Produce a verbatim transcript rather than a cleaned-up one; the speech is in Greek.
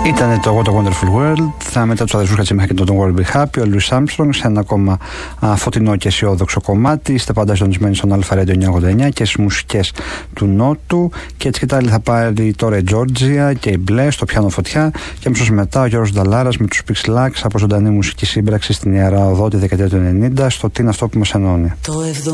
Ήταν το What a Wonderful World. Θα μετά του αδερφούς Χατζημάχη και τον World Be Happy, ο Louis Armstrong, σε ένα ακόμα α, φωτεινό και αισιόδοξο κομμάτι. Είστε πάντα συντονισμένοι στον Αλφα Radio εννιακόσια ογδόντα εννιά και στις μουσικές του Νότου. Και έτσι και τα άλλη θα πάρει τώρα η Georgia και η Μπλε στο πιάνο φωτιά. Και αμέσως μετά ο Γιώργος Νταλάρας με τους Pixelax από ζωντανή μουσική σύμπραξη στην Ιερά Οδό τη δεκαετία του ενενήντα στο Τι είναι αυτό που μας ενώνει.